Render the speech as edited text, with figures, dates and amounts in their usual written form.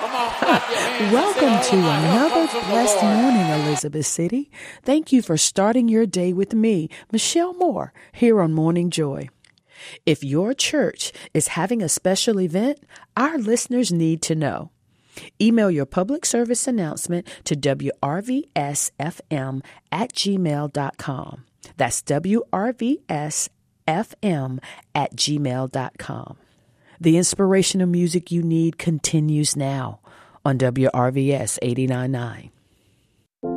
Welcome to another blessed morning, Elizabeth City. Thank you for starting your day with me, Michelle Moore, here on Morning Joy. If your church is having a special event, our listeners need to know. Email your public service announcement to wrvsfm@gmail.com. That's wrvsfm@gmail.com. The inspirational music you need continues now on WRVS 89.9.